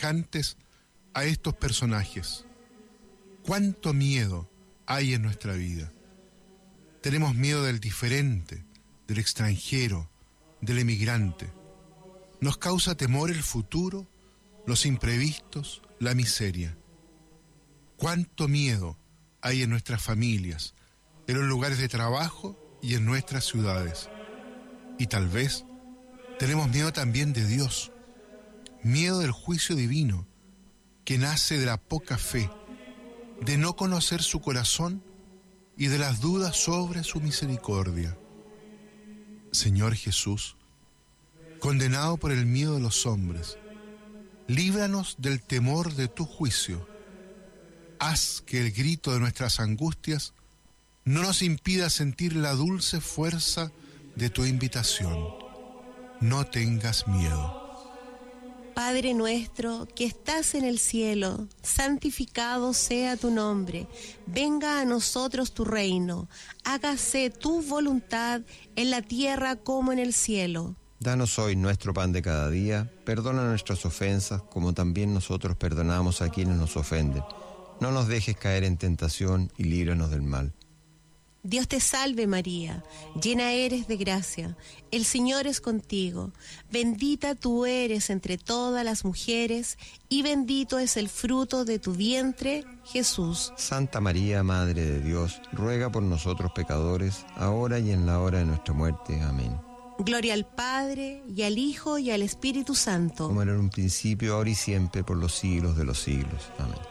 semejantes a estos personajes. ¿Cuánto miedo hay en nuestra vida? Tenemos miedo del diferente, del extranjero, del emigrante. Nos causa temor el futuro, los imprevistos, la miseria. ¿Cuánto miedo hay en nuestras familias, en los lugares de trabajo y en nuestras ciudades? Y tal vez tenemos miedo también de Dios, miedo del juicio divino, que nace de la poca fe, de no conocer su corazón y de las dudas sobre su misericordia. Señor Jesús, condenado por el miedo de los hombres, líbranos del temor de tu juicio. Haz que el grito de nuestras angustias no nos impida sentir la dulce fuerza de tu invitación. No tengas miedo. Padre nuestro que estás en el cielo, santificado sea tu nombre. Venga a nosotros tu reino. Hágase tu voluntad en la tierra como en el cielo. Danos hoy nuestro pan de cada día. Perdona nuestras ofensas, como también nosotros perdonamos a quienes nos ofenden. No nos dejes caer en tentación y líbranos del mal. Dios te salve María, llena eres de gracia, el Señor es contigo, bendita tú eres entre todas las mujeres, y bendito es el fruto de tu vientre, Jesús. Santa María, Madre de Dios, ruega por nosotros pecadores, ahora y en la hora de nuestra muerte. Amén. Gloria al Padre, y al Hijo, y al Espíritu Santo. Como era en un principio, ahora y siempre, por los siglos de los siglos. Amén.